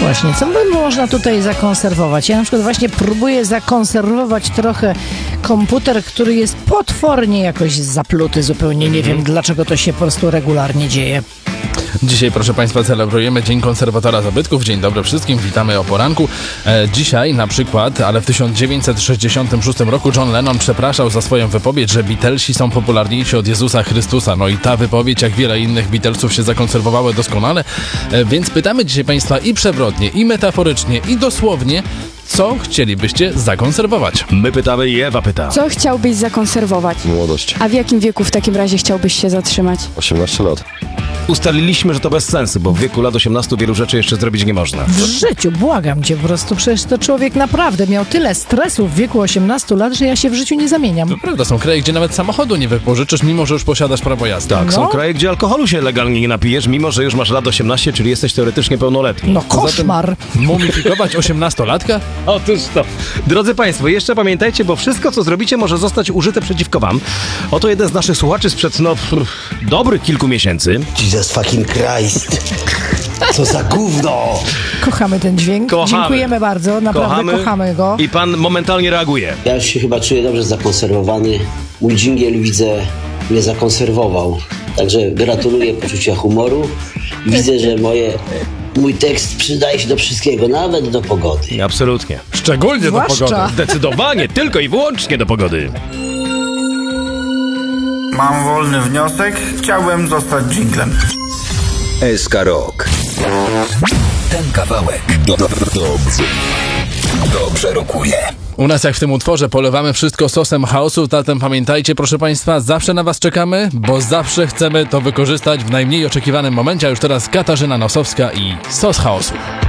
Właśnie, co by można tutaj zakonserwować? Ja na przykład właśnie próbuję zakonserwować trochę komputer, który jest potwornie jakoś zapluty, zupełnie nie wiem, dlaczego to się po prostu regularnie dzieje. Dzisiaj, proszę Państwa, celebrujemy Dzień Konserwatora Zabytków. Dzień dobry wszystkim, witamy o poranku. Dzisiaj na przykład, ale w 1966 roku John Lennon przepraszał za swoją wypowiedź, że Beatlesi są popularniejsi od Jezusa Chrystusa. No i ta wypowiedź, jak wiele innych Beatlesów, się zakonserwowała doskonale. Więc pytamy dzisiaj Państwa i przewrotnie, i metaforycznie, i dosłownie, co chcielibyście zakonserwować? My pytamy i Ewa pyta. Co chciałbyś zakonserwować? Młodość. A w jakim wieku w takim razie chciałbyś się zatrzymać? 18 lat. Ustaliliśmy, że to bez sensu, bo w wieku lat 18 wielu rzeczy jeszcze zrobić nie można. W życiu, błagam cię, po prostu przecież to człowiek naprawdę miał tyle stresu w wieku 18 lat, że ja się w życiu nie zamieniam. To prawda, są kraje, gdzie nawet samochodu nie wypożyczysz, mimo że już posiadasz prawo jazdy. Tak, No. są kraje, gdzie alkoholu się legalnie nie napijesz, mimo że już masz lat 18, czyli jesteś teoretycznie pełnoletni. No koszmar. Mumifikować 18-latka? Otóż to. Drodzy Państwo, jeszcze pamiętajcie, bo wszystko, co zrobicie, może zostać użyte przeciwko Wam. Oto jeden z naszych słuchaczy sprzed, dobrych kilku miesięcy. Jesus fucking Christ. Co za gówno. Kochamy ten dźwięk. Kochamy. Dziękujemy bardzo, naprawdę kochamy go. I Pan momentalnie reaguje. Ja już się chyba czuję dobrze zakonserwowany. Mój dżingiel, widzę, mnie zakonserwował. Także gratuluję poczucia humoru. Widzę, że mój tekst przydaje się do wszystkiego, nawet do pogody. Absolutnie. Szczególnie do Zwłaszcza. pogody. Zdecydowanie, tylko i wyłącznie do pogody. Mam wolny wniosek, chciałbym zostać dżinglem. SK Rock. Ten kawałek dobrze rokuje. U nas jak w tym utworze polewamy wszystko sosem chaosu, zatem pamiętajcie, proszę Państwa, zawsze na Was czekamy, bo zawsze chcemy to wykorzystać w najmniej oczekiwanym momencie, a już teraz Katarzyna Nosowska i Sos Chaosu.